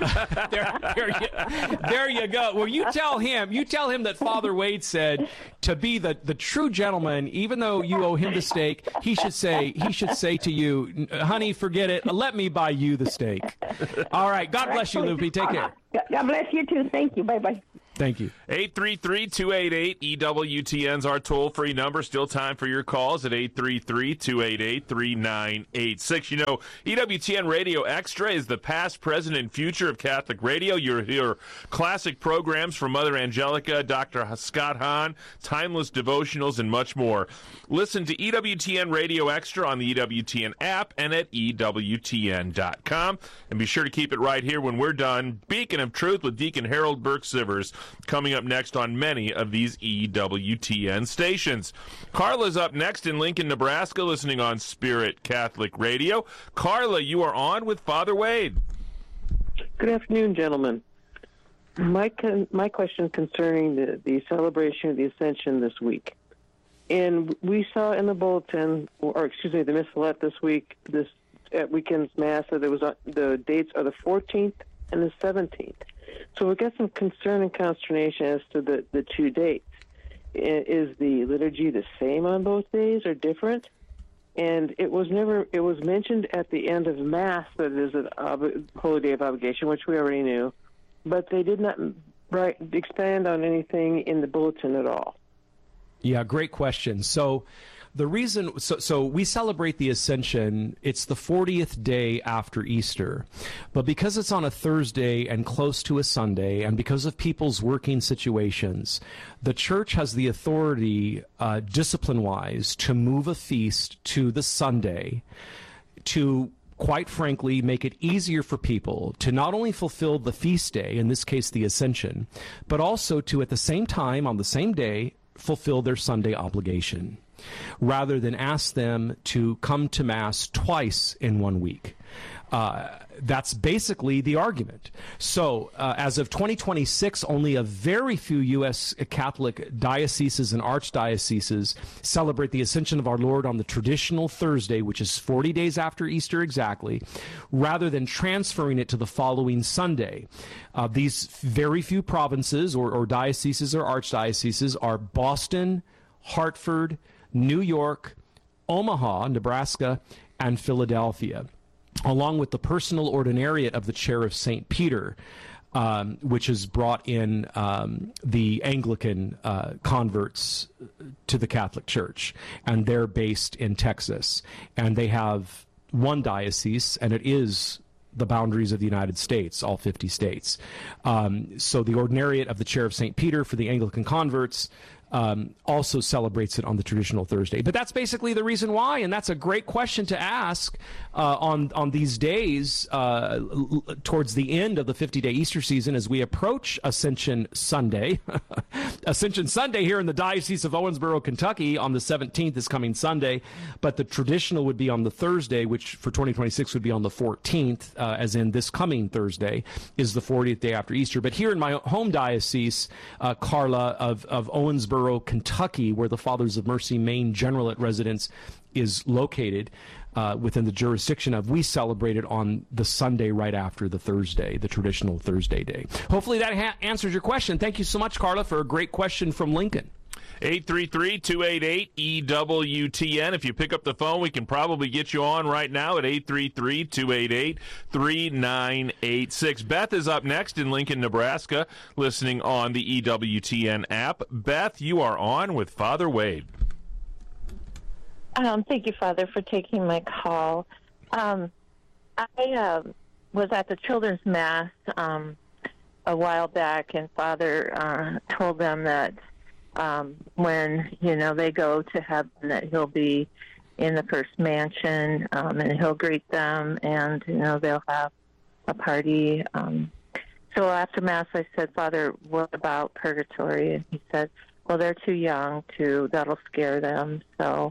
There you go. Well, you tell him that Father Wade said to be the true gentleman, even though you owe him the steak, he should say to you, honey, forget it. Let me buy you the steak. All right. God bless you, Lupe. Take care. God bless you too. Thank you. Bye-bye. Thank you. 833-288-EWTN's our toll-free number. Still time for your calls at 833-288-3986. You know, EWTN Radio Extra is the past, present, and future of Catholic radio. You'll hear classic programs from Mother Angelica, Dr. Scott Hahn, timeless devotionals, and much more. Listen to EWTN Radio Extra on the EWTN app and at EWTN.com. And be sure to keep it right here when we're done. Beacon of Truth with Deacon Harold Burke-Sivers coming up next on many of these EWTN stations. Carla's up next in Lincoln, Nebraska, listening on Spirit Catholic Radio. Carla, you are on with Father Wade. Good afternoon, gentlemen. My question concerning the celebration of the Ascension this week. And we saw in the bulletin, the missalette this week, this at weekend's Mass, that there was the dates are the 14th and the 17th. So we've got some concern and consternation as to the two dates. Is the liturgy the same on both days or different? And it was mentioned at the end of Mass that it is a holy day of obligation, which we already knew, but they did not expand on anything in the bulletin at all. Yeah, great question. So the reason, so we celebrate the Ascension, it's the 40th day after Easter. But because it's on a Thursday and close to a Sunday, and because of people's working situations, the Church has the authority, discipline-wise, to move a feast to the Sunday to, quite frankly, make it easier for people to not only fulfill the feast day, in this case the Ascension, but also to, at the same time, on the same day, fulfill their Sunday obligation, rather than ask them to come to Mass twice in 1 week. That's basically the argument. So as of 2026, only a very few U.S. Catholic dioceses and archdioceses celebrate the Ascension of our Lord on the traditional Thursday, which is 40 days after Easter exactly, rather than transferring it to the following Sunday. These very few provinces or dioceses or archdioceses are Boston, Hartford, New York, Omaha, Nebraska, and Philadelphia, along with the personal ordinariate of the Chair of St. Peter, which has brought in the Anglican converts to the Catholic Church, and they're based in Texas. And they have one diocese, and it is the boundaries of the United States, all 50 states. So the ordinariate of the Chair of St. Peter for the Anglican converts also celebrates it on the traditional Thursday. But that's basically the reason why, and that's a great question to ask on these days towards the end of the 50-day Easter season as we approach Ascension Sunday. Ascension Sunday here in the Diocese of Owensboro, Kentucky on the 17th this coming Sunday, but the traditional would be on the Thursday, which for 2026 would be on the 14th, as in this coming Thursday is the 40th day after Easter. But here in my home diocese, Carla, of Owensboro, Kentucky, where the Fathers of Mercy main generalate residence is located within the jurisdiction of, we celebrate it on the Sunday right after the Thursday, the traditional Thursday day. Hopefully that answers your question. Thank you so much, Carla, for a great question from Lincoln. 833-288-EWTN. If you pick up the phone, we can probably get you on right now at 833-288-3986. Beth is up next in Lincoln, Nebraska, listening on the EWTN app. Beth, you are on with Father Wade. Thank you, Father, for taking my call. I was at the Children's Mass a while back, and Father told them that when, they go to heaven, that he'll be in the first mansion, and he'll greet them, and, they'll have a party. So after Mass, I said, Father, what about purgatory? And he said, well, they're too young that'll scare them. So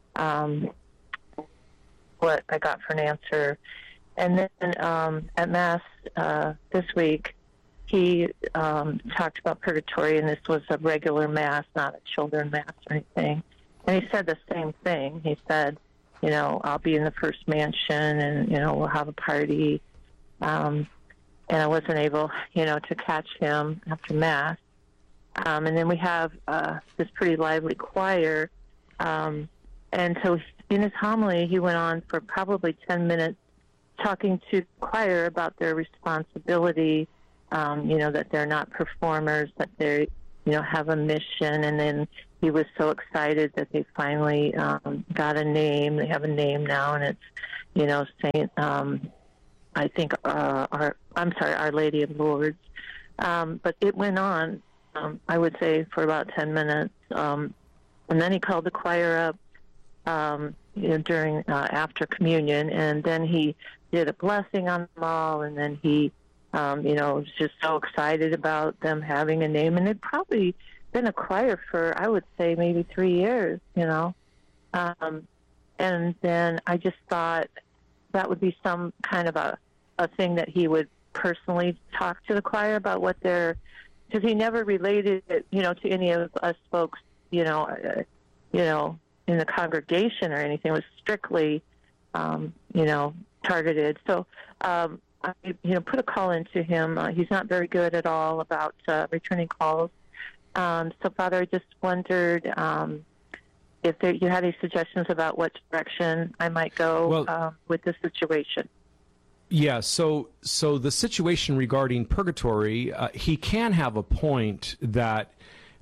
what I got for an answer. And then at Mass this week, he talked about purgatory, and this was a regular Mass, not a children Mass or anything. And he said the same thing. He said, I'll be in the first mansion, and, we'll have a party. And I wasn't able, to catch him after Mass. And then we have this pretty lively choir. And so in his homily, he went on for probably 10 minutes talking to the choir about their responsibility, that they're not performers, that they, have a mission. And then he was so excited that they finally got a name. They have a name now, and it's, Saint, I think, Our Lady of Lourdes. But it went on, I would say, for about 10 minutes. And then he called the choir up during after communion, and then he did a blessing on them all, and then he was just so excited about them having a name. And they'd probably been a choir for, I would say, maybe 3 years, and then I just thought that would be some kind of a thing that he would personally talk to the choir about what they're, because he never related it, to any of us folks, in the congregation or anything. It was strictly, targeted. So, I, put a call into him. He's not very good at all about returning calls. So, Father, I just wondered if you had any suggestions about what direction I might go with this situation. Yeah, so the situation regarding purgatory, he can have a point that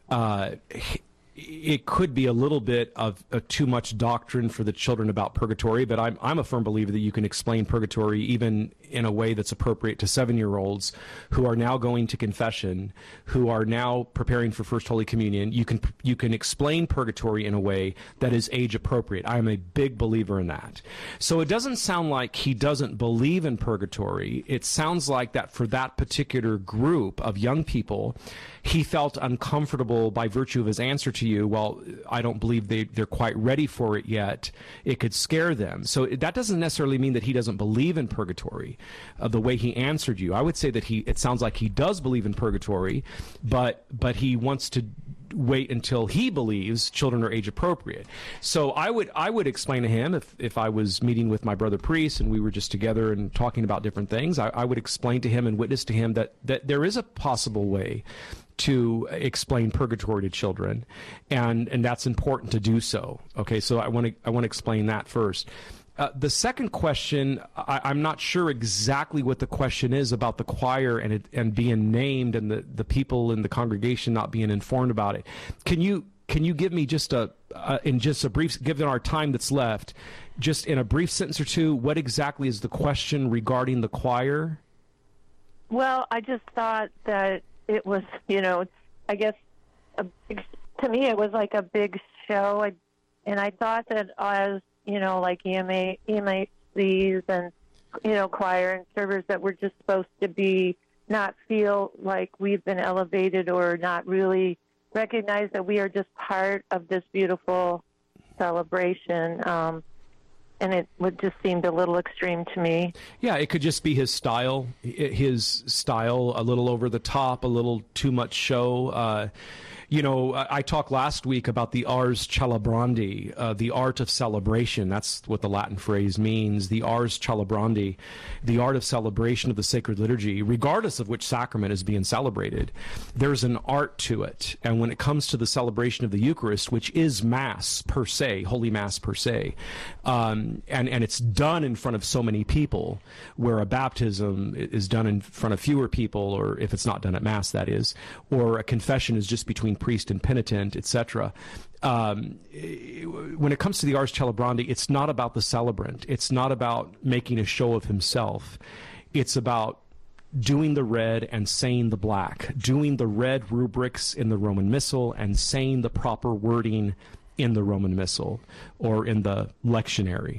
it could be a little bit of too much doctrine for the children about purgatory, but I'm a firm believer that you can explain purgatory even in a way that's appropriate to 7-year-olds who are now going to confession, who are now preparing for First Holy Communion. You can explain purgatory in a way that is age appropriate. I am a big believer in that. So it doesn't sound like he doesn't believe in purgatory. It sounds like that for that particular group of young people, he felt uncomfortable by virtue of his answer to you. Well, I don't believe they're quite ready for it yet. It could scare them. So that doesn't necessarily mean that he doesn't believe in purgatory. The way he answered you, I would say that it sounds like he does believe in purgatory, but he wants to wait until he believes children are age appropriate. So I would explain to him, if I was meeting with my brother priest and we were just together and talking about different things, I would explain to him and witness to him that there is a possible way to explain purgatory to children, and that's important to do so. Okay, so I want to explain that first. The second question, I'm not sure exactly what the question is about the choir and being named and the people in the congregation not being informed about it. Can you give me just in just a brief, given our time that's left, just in a brief sentence or two, what exactly is the question regarding the choir? Well, I just thought that it was, I guess to me it was like a big show, and I thought that as like EMACs and, choir and servers, that we're just supposed to be, not feel like we've been elevated or not really recognize that we are just part of this beautiful celebration. And it just seemed a little extreme to me. Yeah, it could just be his style, a little over the top, a little too much show. I talked last week about the ars celebrandi, the art of celebration. That's what the Latin phrase means, the ars celebrandi, the art of celebration of the sacred liturgy, regardless of which sacrament is being celebrated. There's an art to it. And when it comes to the celebration of the Eucharist, which is Mass per se, Holy Mass per se, and it's done in front of so many people, where a baptism is done in front of fewer people, or if it's not done at Mass, that is, or a confession is just between priest and penitent, etc. When it comes to the ars celebrandi, it's not about the celebrant. It's not about making a show of himself. It's about doing the red and saying the black, doing the red rubrics in the Roman Missal and saying the proper wording in the Roman Missal or in the lectionary.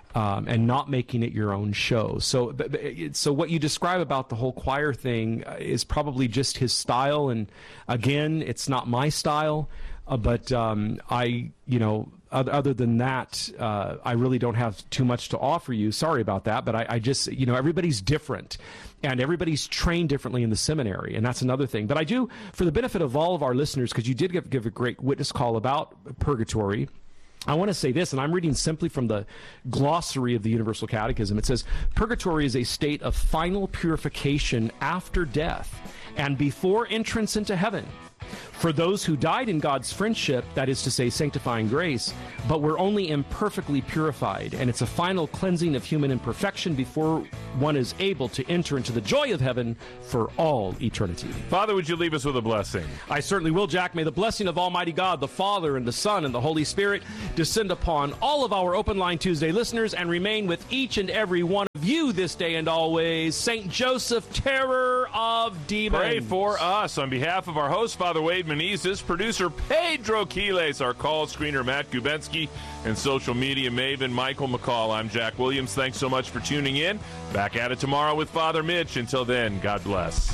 and not making it your own show. So what you describe about the whole choir thing is probably just his style. And again, it's not my style, but other than that, I really don't have too much to offer you. Sorry about that, but I just, everybody's different, and everybody's trained differently in the seminary, and that's another thing. But I do, for the benefit of all of our listeners, because you did give a great witness call about purgatory, I want to say this, and I'm reading simply from the glossary of the Universal Catechism. It says, purgatory is a state of final purification after death and before entrance into heaven, for those who died in God's friendship, that is to say, sanctifying grace, but were only imperfectly purified. And it's a final cleansing of human imperfection before one is able to enter into the joy of heaven for all eternity. Father, would you leave us with a blessing? I certainly will, Jack. May the blessing of Almighty God, the Father, and the Son, and the Holy Spirit descend upon all of our Open Line Tuesday listeners and remain with each and every one of you this day and always. Saint Joseph, terror of demons. Pray for us. On behalf of our host, Father Wade Menezes, producer Pedro Quiles, our call screener Matt Gubensky, and social media maven Michael McCall, I'm Jack Williams. Thanks so much for tuning in. Back at it tomorrow with Father Mitch. Until then, God bless.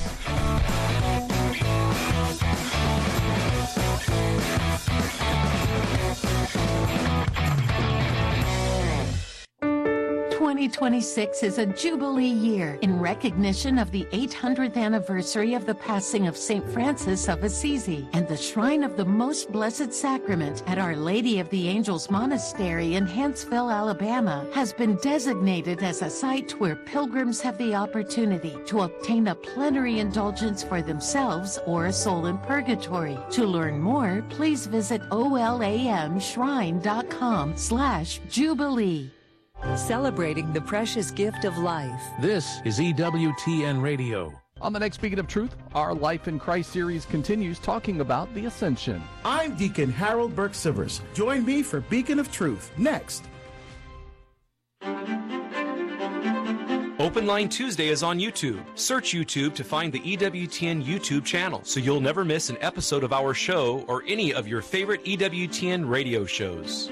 2026 is a Jubilee year in recognition of the 800th anniversary of the passing of St. Francis of Assisi, and the Shrine of the Most Blessed Sacrament at Our Lady of the Angels Monastery in Huntsville, Alabama, has been designated as a site where pilgrims have the opportunity to obtain a plenary indulgence for themselves or a soul in purgatory. To learn more, please visit olamshrine.com/Jubilee. Celebrating the precious gift of life. This is EWTN Radio. On the next Beacon of Truth, our Life in Christ series continues talking about the Ascension. I'm Deacon Harold Burke-Sivers. Join me for Beacon of Truth next. Open Line Tuesday is on YouTube. Search YouTube to find the EWTN YouTube channel so you'll never miss an episode of our show or any of your favorite EWTN radio shows.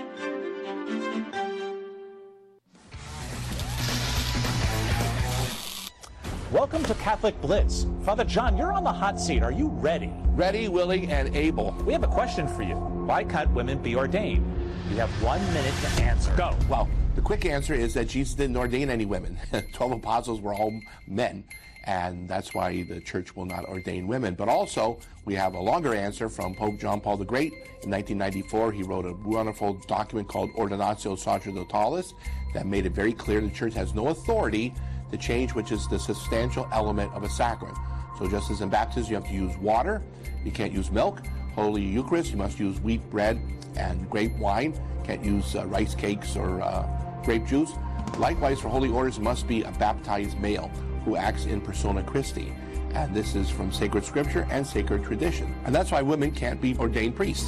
Welcome to Catholic Blitz. Father John, you're on the hot seat. Are you ready? Ready, willing, and able. We have a question for you. Why can't women be ordained? You have 1 minute to answer. Go. Well, the quick answer is that Jesus didn't ordain any women. 12 apostles were all men, and that's why the church will not ordain women. But also, we have a longer answer from Pope John Paul the Great. In 1994, he wrote a wonderful document called Ordinatio Sacerdotalis that made it very clear the church has no authority to change which is the substantial element of a sacrament. So just as in baptism you have to use water, you can't use milk. Holy Eucharist, you must use wheat bread and grape wine. Can't use rice cakes or grape juice. Likewise, for holy orders, it must be a baptized male who acts in persona Christi. And this is from sacred scripture and sacred tradition. And that's why women can't be ordained priests.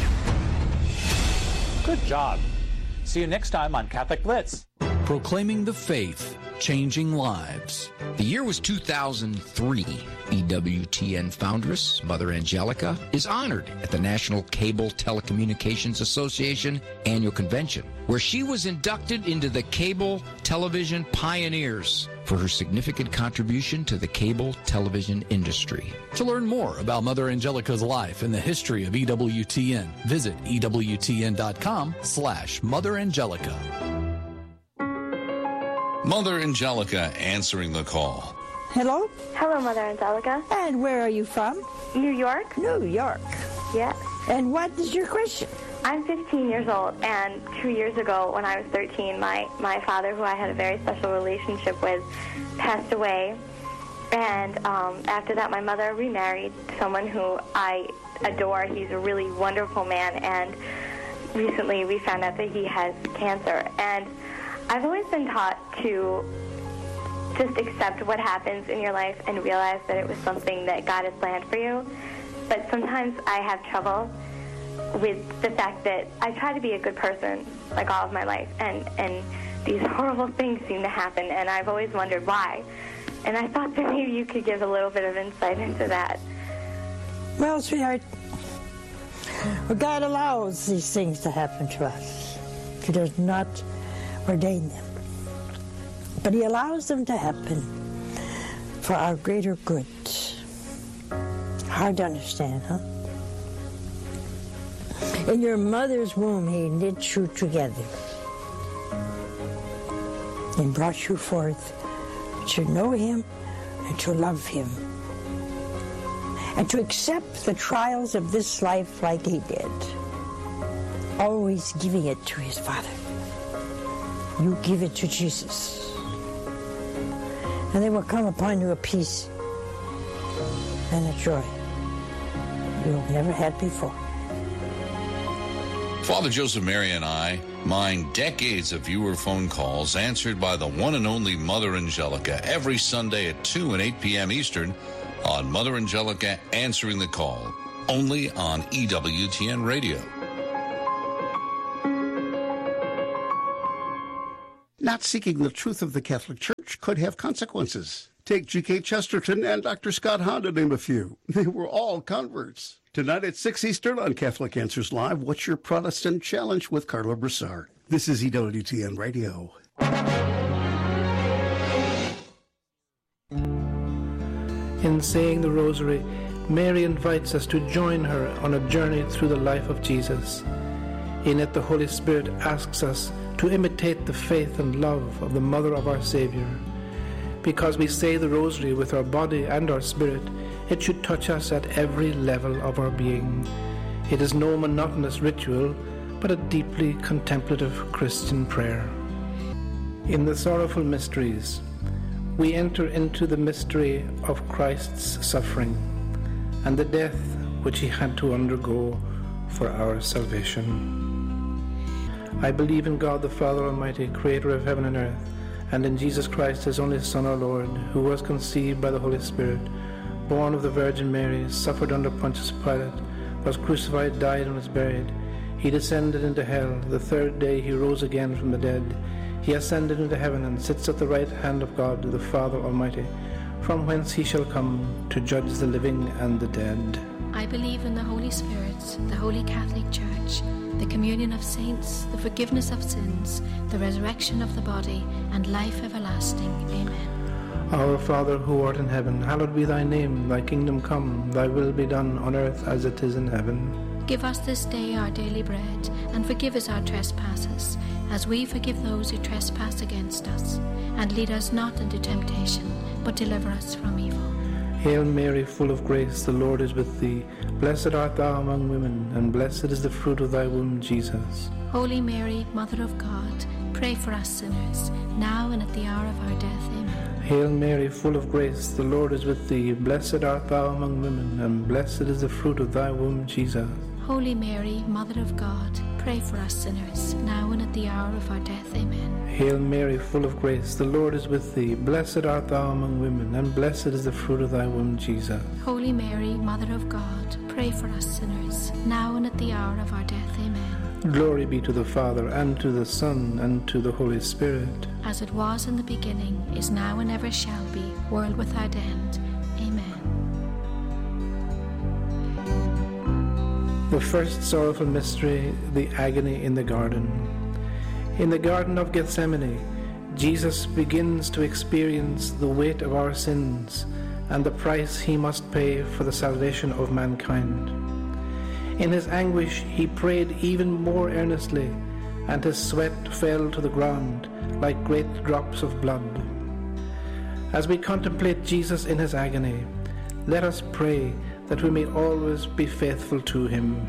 Good job. See you next time on Catholic Blitz. Proclaiming the faith, changing lives. The year was 2003. EWTN foundress, Mother Angelica, is honored at the National Cable Telecommunications Association annual convention, where she was inducted into the Cable Television Pioneers for her significant contribution to the cable television industry. To learn more about Mother Angelica's life and the history of EWTN, visit EWTN.com/Mother Angelica. Mother Angelica answering the call. Hello? Hello, Mother Angelica. And where are you from? New York. New York. Yes. And what is your question? I'm 15 years old, and 2 years ago, when I was 13, my father, who I had a very special relationship with, passed away. And after that, my mother remarried someone who I adore. He's a really wonderful man, and recently we found out that he has cancer. And I've always been taught to just accept what happens in your life and realize that it was something that God has planned for you. But sometimes I have trouble with the fact that I try to be a good person like all of my life, and these horrible things seem to happen, and I've always wondered why. And I thought that maybe you could give a little bit of insight into that. Well, sweetheart, God allows these things to happen to us. He does not ordain them. But he allows them to happen for our greater good. Hard to understand, huh? In your mother's womb, he knit you together and brought you forth to know him and to love him and to accept the trials of this life like he did, always giving it to his Father. You give it to Jesus, and there will come upon you a peace and a joy you've never had before. Father Joseph Mary and I mine decades of viewer phone calls answered by the one and only Mother Angelica every Sunday at 2 and 8 p.m. Eastern on Mother Angelica Answering the Call, only on EWTN Radio. Not seeking the truth of the Catholic Church could have consequences. Take G.K. Chesterton and Dr. Scott Hahn to name a few. They were all converts. Tonight at 6 Eastern on Catholic Answers Live, What's Your Protestant Challenge with Carla Broussard. This is EWTN Radio. In saying the Rosary, Mary invites us to join her on a journey through the life of Jesus. In it, the Holy Spirit asks us to imitate the faith and love of the Mother of our Savior. Because we say the Rosary with our body and our spirit, it should touch us at every level of our being. It is no monotonous ritual, but a deeply contemplative Christian prayer. In the sorrowful mysteries, we enter into the mystery of Christ's suffering and the death which he had to undergo for our salvation. I believe in God the Father Almighty, creator of heaven and earth, and in Jesus Christ, his only Son, our Lord, who was conceived by the Holy Spirit, born of the Virgin Mary, suffered under Pontius Pilate, was crucified, died, and was buried. He descended into hell. The third day he rose again from the dead. He ascended into heaven and sits at the right hand of God, the Father Almighty, from whence he shall come to judge the living and the dead. I believe in the Holy Spirit, the Holy Catholic Church, the communion of saints, the forgiveness of sins, the resurrection of the body, and life everlasting. Amen. Our Father, who art in heaven, hallowed be thy name. Thy kingdom come, thy will be done on earth as it is in heaven. Give us this day our daily bread, and forgive us our trespasses, as we forgive those who trespass against us. And lead us not into temptation, but deliver us from evil. Hail Mary, full of grace, the Lord is with thee. Blessed art thou among women, and blessed is the fruit of thy womb, Jesus. Holy Mary, Mother of God, pray for us sinners, now and at the hour of our death. Amen. Hail Mary, full of grace, the Lord is with thee. Blessed art thou among women, and blessed is the fruit of thy womb, Jesus. Holy Mary, Mother of God, pray for us sinners, now and at the hour of our death. Amen. Hail Mary, full of grace, the Lord is with thee. Blessed art thou among women, and blessed is the fruit of thy womb, Jesus. Holy Mary, Mother of God, pray for us sinners, now and at the hour of our death. Amen. Glory be to the Father, and to the Son, and to the Holy Spirit. As it was in the beginning, is now, and ever shall be, world without end. Amen. The first sorrowful mystery, the agony in the garden. In the Garden of Gethsemane, Jesus begins to experience the weight of our sins and the price he must pay for the salvation of mankind. In his anguish, he prayed even more earnestly, and his sweat fell to the ground like great drops of blood. As we contemplate Jesus in his agony, let us pray that we may always be faithful to him.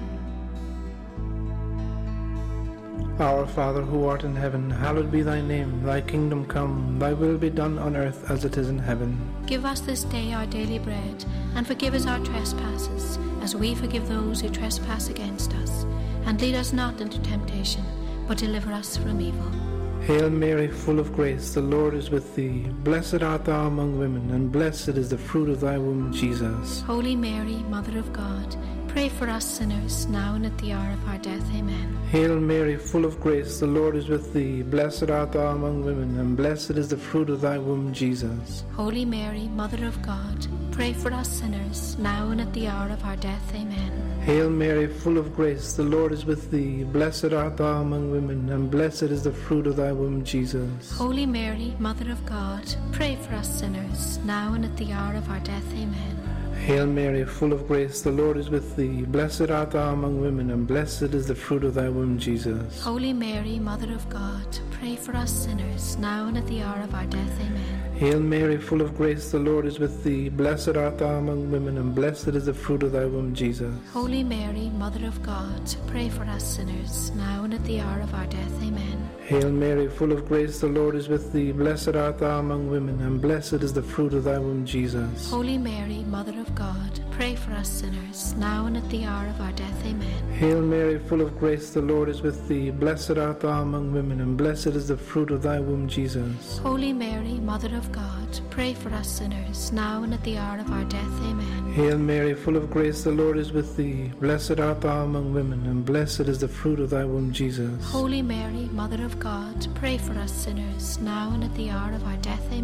Our Father, who art in heaven, hallowed be thy name. Thy kingdom come, thy will be done on earth as it is in heaven. Give us this day our daily bread, and forgive us our trespasses, as we forgive those who trespass against us. And lead us not into temptation, but deliver us from evil. Hail Mary, full of grace, the Lord is with thee. Blessed art thou among women, and blessed is the fruit of thy womb, Jesus. Holy Mary, Mother of God, pray for us sinners, now and at the hour of our death. Amen. Hail Mary, full of grace, the Lord is with thee. Blessed art thou among women, and blessed is the fruit of thy womb, Jesus. Holy Mary, Mother of God, pray for us sinners, now and at the hour of our death. Amen. Hail Mary, full of grace, the Lord is with thee. Blessed art thou among women, and blessed is the fruit of thy womb, Jesus. Holy Mary, Mother of God, pray for us sinners, now and at the hour of our death. Amen. Hail Mary, full of grace, the Lord is with thee. Blessed art thou among women, and blessed is the fruit of thy womb, Jesus. Holy Mary, Mother of God, pray for us sinners, now and at the hour of our death. Amen. Hail Mary, full of grace, the Lord is with thee. Blessed art thou among women, and blessed is the fruit of thy womb, Jesus. Holy Mary, Mother of God, pray for us sinners, now and at the hour of our death. Amen. Hail Mary, full of grace, the Lord is with thee. Blessed art thou among women, and blessed is the fruit of thy womb, Jesus. Holy Mary, Mother of God, pray for us sinners, now and at the hour of our death. Amen. Hail Mary, full of grace, the Lord is with thee. Blessed art thou among women, and blessed is the fruit of thy womb, Jesus. Holy Mary, Mother of God, pray for us sinners, now and at the hour of our death. Amen. Hail Mary, full of grace, the Lord is with thee. Blessed art thou among women, and blessed is the fruit of thy womb, Jesus. Holy Mary, Mother of God, pray for us sinners, now and at the hour of our death. Amen.